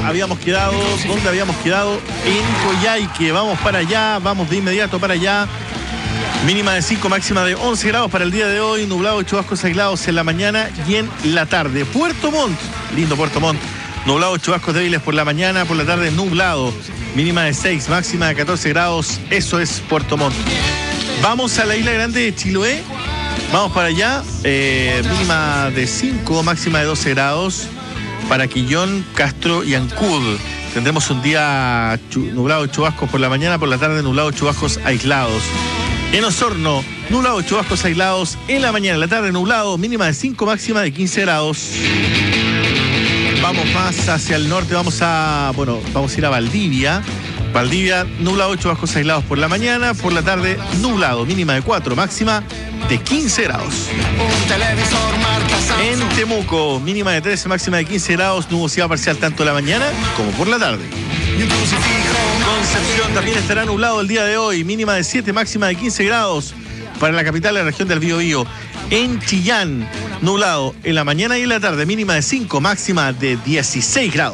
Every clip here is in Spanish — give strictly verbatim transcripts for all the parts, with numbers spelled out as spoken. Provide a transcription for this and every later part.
habíamos quedado? ¿Dónde habíamos quedado? En Coyhaique. Vamos para allá, vamos de inmediato para allá. Mínima de cinco, máxima de once grados para el día de hoy. Nublado, chubascos aislados en la mañana y en la tarde. Puerto Montt, lindo Puerto Montt. Nublado, chubascos débiles por la mañana, por la tarde nublado. Mínima de seis, máxima de catorce grados. Eso es Puerto Montt. Vamos a la isla grande de Chiloé. Vamos para allá. Eh, mínima de cinco, máxima de doce grados. Para Quillón, Castro y Ancud. Tendremos un día nublado, chubascos por la mañana, por la tarde nublado, chubascos aislados. En Osorno, nublado, chubascos aislados en la mañana, en la tarde nublado, mínima de cinco, máxima de quince grados. Vamos más hacia el norte, vamos a, bueno, vamos a ir a Valdivia. Valdivia, nublado, chubascos aislados por la mañana, por la tarde nublado, mínima de cuatro, máxima de quince grados. En Temuco, mínima de trece, máxima de quince grados, nubosidad parcial tanto en la mañana como por la tarde. Concepción también estará nublado el día de hoy, mínima de siete, máxima de quince grados para la capital de la región del Biobío. En Chillán, nublado en la mañana y en la tarde, mínima de cinco, máxima de dieciséis grados.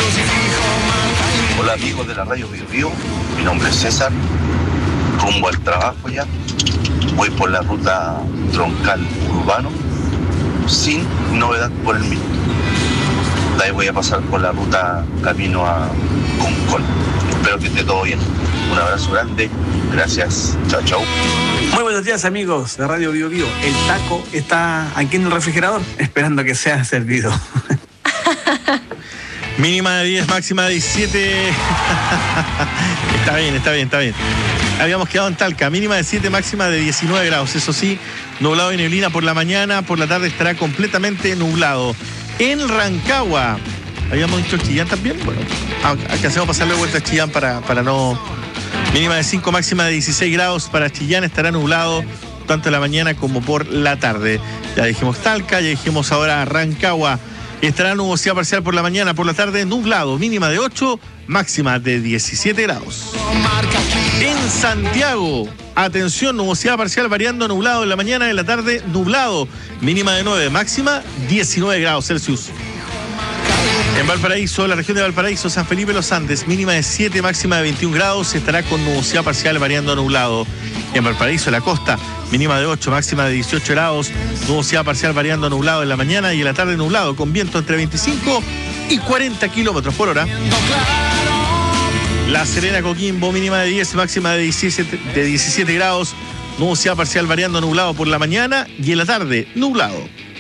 Hola amigos de la radio Biobío, mi nombre es César, rumbo al trabajo ya, voy por la ruta troncal urbano, sin novedad por el mismo. De ahí voy a pasar por la ruta camino a Concón. Espero que esté todo bien. Un abrazo grande. Gracias. Chao, chao. Muy buenos días, amigos de Radio Bio Bio. El taco está aquí en el refrigerador, esperando que sea servido. Mínima de diez, máxima de diecisiete. Está bien, está bien, está bien. Habíamos quedado en Talca. Mínima de siete, máxima de diecinueve grados. Eso sí, nublado y neblina por la mañana. Por la tarde estará completamente nublado. En Rancagua, habíamos dicho Chillán también. Bueno, alcanzamos a pasarle vuelta a Chillán para, para no... Mínima de cinco, máxima de dieciséis grados para Chillán. Estará nublado tanto en la mañana como por la tarde. Ya dijimos Talca, ya dijimos ahora Rancagua. Estará nubosidad parcial por la mañana, por la tarde nublado. Mínima de ocho, máxima de diecisiete grados. En Santiago, atención, nubosidad parcial variando, nublado en la mañana, en la tarde nublado. Mínima de nueve, máxima diecinueve grados Celsius. En Valparaíso, la región de Valparaíso, San Felipe Los Andes, mínima de siete, máxima de veintiún grados, estará con nubosidad parcial variando nublado. En Valparaíso, la costa, mínima de ocho, máxima de dieciocho grados, nubosidad parcial variando nublado en la mañana y en la tarde nublado, con viento entre veinticinco y cuarenta kilómetros por hora. La Serena, Coquimbo, mínima de diez, máxima de diecisiete, de diecisiete grados, nubosidad parcial variando nublado por la mañana y en la tarde nublado.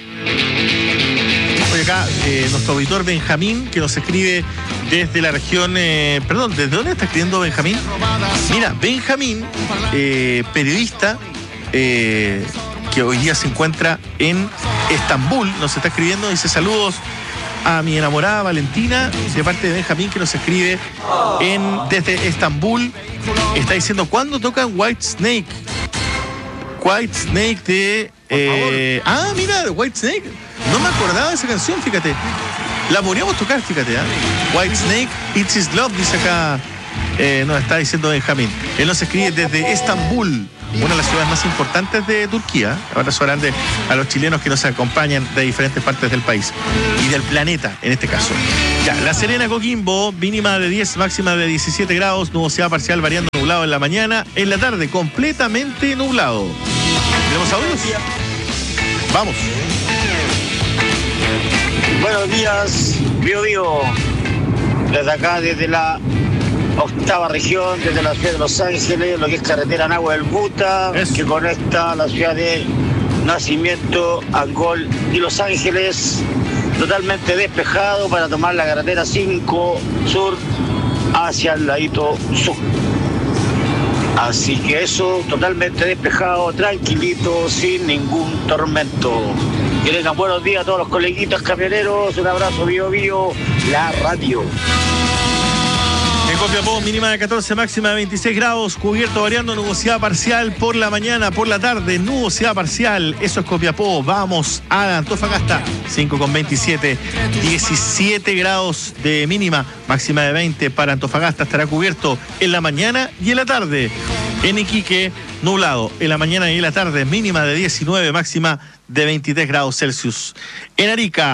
Hoy acá eh, nuestro auditor Benjamín, que nos escribe desde la región, eh, perdón, ¿desde dónde está escribiendo Benjamín? Mira, Benjamín, eh, periodista, eh, que hoy día se encuentra en Estambul, nos está escribiendo, dice saludos a mi enamorada Valentina, de parte de Benjamín, que nos escribe en, desde Estambul. Está diciendo, ¿cuándo tocan White Snake? White Snake de... Eh, ah, mira, White Snake. No me acordaba de esa canción, fíjate. La podríamos tocar, fíjate. ¿eh? White Snake, It's His Love, dice acá, eh, nos está diciendo Benjamín. Él nos escribe desde Estambul, una de las ciudades más importantes de Turquía. Abrazo grande a los chilenos que nos acompañan de diferentes partes del país y del planeta, en este caso. Ya, La Serena, Coquimbo, mínima de diez, máxima de diecisiete grados, nubosidad parcial variando nublado en la mañana, en la tarde completamente nublado. ¿Tenemos audios? Vamos. Buenos días, Bio Bio. Desde acá, desde la octava región, desde la ciudad de Los Ángeles, lo que es carretera Nahua del Buta, es. que conecta la ciudad de Nacimiento, Angol y Los Ángeles, totalmente despejado para tomar la carretera cinco Sur hacia el ladito sur. Así que eso, totalmente despejado, tranquilito, sin ningún tormento. Que tengan buenos días a todos los coleguitas camioneros. Un abrazo, Bio Bio, la radio. En Copiapó, mínima de catorce, máxima de veintiséis grados, cubierto variando, nubosidad parcial por la mañana, por la tarde, nubosidad parcial. Eso es Copiapó. Vamos a Antofagasta, cinco con veintisiete, diecisiete grados de mínima, máxima de veinte para Antofagasta. Estará cubierto en la mañana y en la tarde. En Iquique, nublado en la mañana y en la tarde, mínima de diecinueve, máxima de veintitrés grados Celsius. En Arica,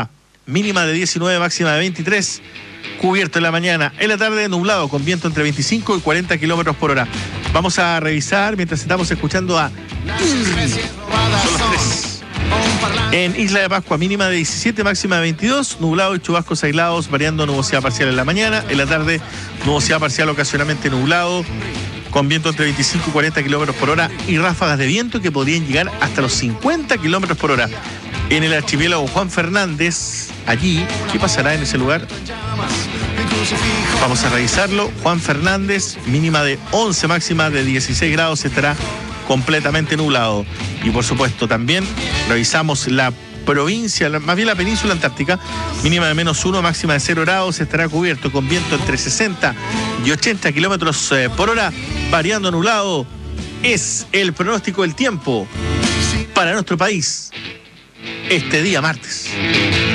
mínima de diecinueve, máxima de veintitrés. Cubierto en la mañana, en la tarde nublado con viento entre veinticinco y cuarenta kilómetros por hora. Vamos a revisar mientras estamos escuchando a Inri. Son los tres. En Isla de Pascua, mínima de diecisiete, máxima de veintidós, nublado y chubascos aislados, variando nubosidad parcial en la mañana. En la tarde, nubosidad parcial ocasionalmente nublado, con viento entre veinticinco y cuarenta kilómetros por hora y ráfagas de viento que podrían llegar hasta los cincuenta kilómetros por hora. En el archipiélago Juan Fernández, allí, ¿qué pasará en ese lugar? Vamos a revisarlo. Juan Fernández, mínima de once, máxima de dieciséis grados, estará completamente nublado. Y por supuesto también revisamos la provincia, más bien la península antártica, mínima de menos uno, máxima de cero grados, estará cubierto con viento entre sesenta y ochenta kilómetros por hora, variando nublado. Es el pronóstico del tiempo para nuestro país este día martes.